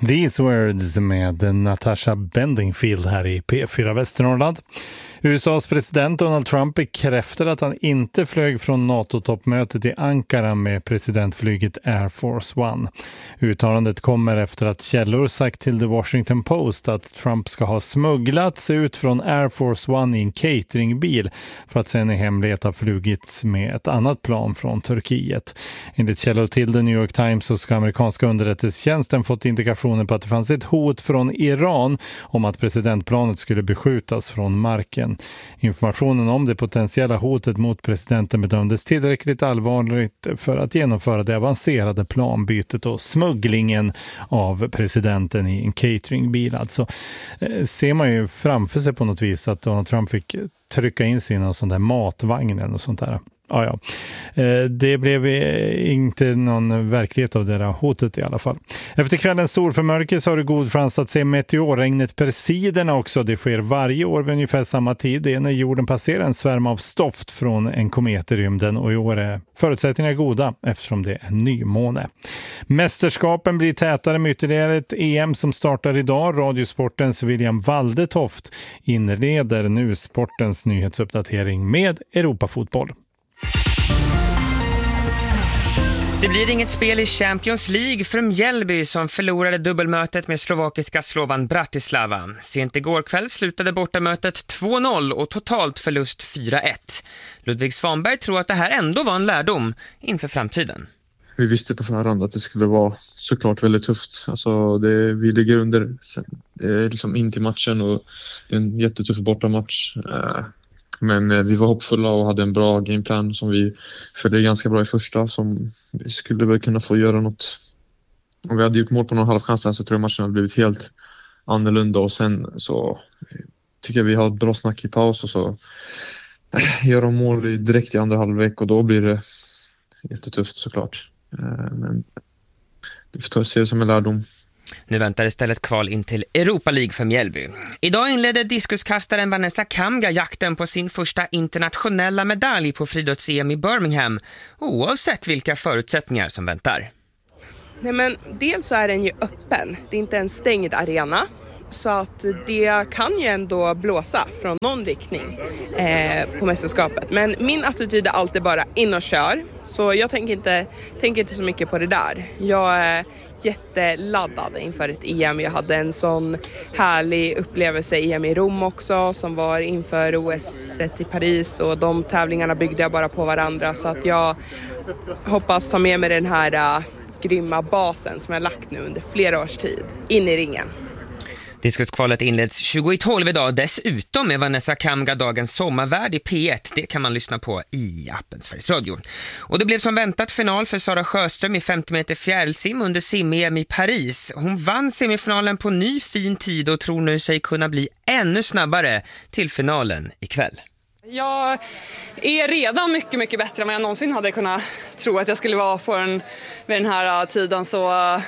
These Words med Natasha Bedingfield här i P4 Västernorrland. USAs president Donald Trump bekräftar att han inte flög från NATO-toppmötet i Ankara med presidentflyget Air Force One. Uttalandet kommer efter att källor sagt till The Washington Post att Trump ska ha smugglats ut från Air Force One i en cateringbil för att sen i hemlighet ha flugits med ett annat plan från Turkiet. Enligt källor till The New York Times så ska amerikanska underrättelsetjänsten fått indikationer på att det fanns ett hot från Iran om att presidentplanet skulle beskjutas från marken. Informationen om det potentiella hotet mot presidenten bedömdes tillräckligt allvarligt för att genomföra det avancerade planbytet och smugglingen av presidenten i en cateringbil. Alltså ser man ju framför sig på något vis att Donald Trump fick trycka in sig i någon sån där matvagn eller något sånt där. Ja. Det blev inte någon verklighet av det där hotet i alla fall. Efter kvällens storförmörkelse har det god chans att se meteorregnet Persiderna också. Det sker varje år vid ungefär samma tid. Det är när jorden passerar en svärm av stoft från en komet i rymden, och i år är förutsättningarna goda eftersom det är en nymåne. Mästerskapen blir tätare med ytterligare ett EM som startar idag. Radiosportens William Waldetoft inleder nu sportens nyhetsuppdatering med Europafotboll. Det blir inget spel i Champions League för Mjällby som förlorade dubbelmötet med slovakiska Slovan Bratislava. Sent igår kväll slutade bortamötet 2-0 och totalt förlust 4-1. Ludvig Svanberg tror att det här ändå var en lärdom inför framtiden. Vi visste på förhand att det skulle vara såklart väldigt tufft. Alltså vi ligger under liksom in till matchen och det är en jättetuff bortamatch. Men vi var hoppfulla och hade en bra gameplan som vi följde ganska bra i första, som vi skulle väl kunna få göra något. Om vi hade gjort mål på någon halvchans där så tror jag matchen hade blivit helt annorlunda, och sen så tycker jag vi har ett bra snack i paus och så gör de mål direkt i andra halvlek och då blir det jättetufft såklart. Men vi får ta och se det som en lärdom. Nu väntar istället kval in till Europa League för Mjällby. Idag inledde diskuskastaren Vanessa Kamga jakten på sin första internationella medalj på friidrotts-EM i Birmingham, oavsett vilka förutsättningar som väntar. Nej, men dels så är den ju öppen. Det är inte en stängd arena. Så att det kan ju ändå blåsa från någon riktning på mästerskapet. Men min attityd är alltid bara in och kör. Så jag tänker inte så mycket på det där. Jag är jätteladdad inför ett EM. Jag hade en sån härlig upplevelse i EM i Rom också, som var inför OS i Paris. Och de tävlingarna byggde jag bara på varandra. Så att jag hoppas ta med mig den här grymma basen som jag lagt nu under flera års tid in i ringen. Diskuskvalet inleds 20:12 idag. Dessutom är Vanessa Kamga dagens sommarvärd i P1. Det kan man lyssna på i appen Sveriges Radio. Och det blev som väntat final för Sara Sjöström i 50 meter fjärilsim under sim-EM i Paris. Hon vann semifinalen på ny fin tid och tror nu sig kunna bli ännu snabbare till finalen ikväll. Jag är redan mycket, mycket bättre än vad jag någonsin hade kunnat tro att jag skulle vara vid den här tiden. Så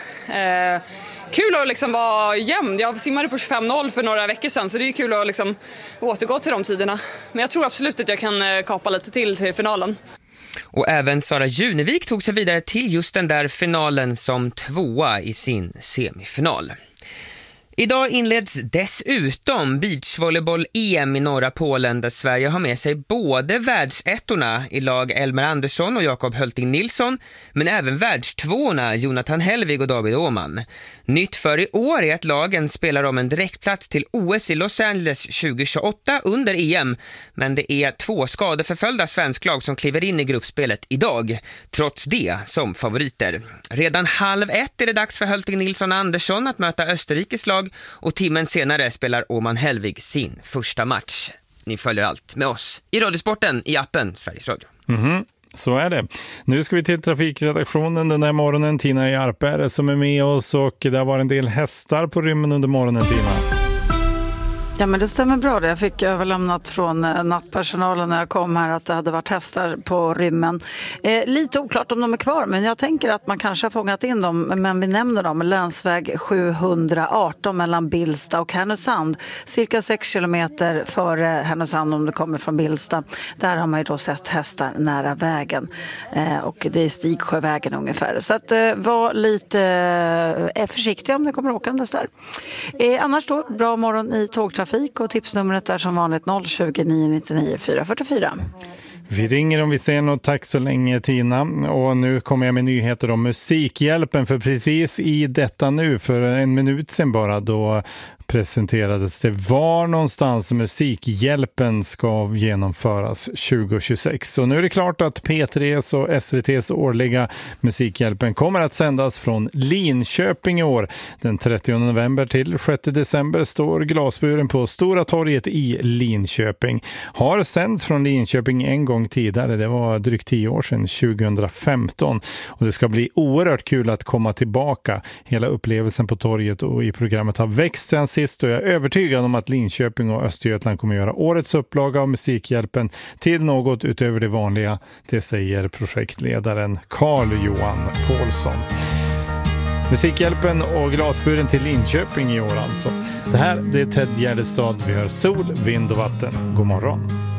kul att liksom vara jämn. Jag simmade på 25:0 för några veckor sedan, så det är kul att liksom återgå till de tiderna. Men jag tror absolut att jag kan kapa lite till finalen. Och även Sara Junevik tog sig vidare till just den där finalen som tvåa i sin semifinal. Idag inleds dessutom beachvolleyboll-EM i norra Polen, där Sverige har med sig både världsettorna i lag Elmer Andersson och Jakob Hölting Nilsson, men även världstvåorna Jonathan Hellvig och David Åman. Nytt för i år är att lagen spelar om en direktplats till OS i Los Angeles 2028 under EM, men det är 2 skadeförföljda svensklag som kliver in i gruppspelet idag, trots det som favoriter. Redan 12:30 är det dags för Hölting Nilsson och Andersson att möta Österrikes lag, och timmen senare spelar Åman Hellvig sin första match. Ni följer allt med oss i Radiosporten i appen Sveriges Radio. Så är det. Nu ska vi till trafikredaktionen den här morgonen. Tina Jarper som är med oss, och det har varit en del hästar på rymmen under morgonen, Tina. Ja, men det stämmer bra det. Jag fick överlämnat från nattpersonalen när jag kom här att det hade varit hästar på rymmen. Lite oklart om de är kvar, men jag tänker att man kanske har fångat in dem, men vi nämner dem. Länsväg 718 mellan Billsta och Härnösand. Cirka 6 kilometer före Härnösand om du kommer från Billsta. Där har man ju då sett hästar nära vägen. Och det är Stigsjövägen ungefär. Så att var lite försiktiga om ni kommer åkandes där. Annars då, bra morgon i tågtrafik och tipsnumret är som vanligt 020 999 444. Vi ringer om vi ser något. Tack så länge Tina. Och nu kommer jag med nyheter om Musikhjälpen, för precis i detta nu för en minut sedan bara då presenterades det var någonstans Musikhjälpen ska genomföras 2026. Och nu är det klart att P3s och SVTs årliga Musikhjälpen kommer att sändas från Linköping i år. Den 30 november till 6 december står glasburen på Stora torget i Linköping. Har sänds från Linköping en gång tidigare, det var drygt 10 år sedan, 2015. Och det ska bli oerhört kul att komma tillbaka. Hela upplevelsen på torget och i programmet har växt sen sist, och jag är övertygad om att Linköping och Östergötland kommer göra årets upplaga av Musikhjälpen till något utöver det vanliga. Det säger projektledaren Carl-Johan Paulsson. Musikhjälpen och glasburen till Linköping i år alltså. Det här det är Ted Gärdestad. Vi hör sol, vind och vatten. God morgon.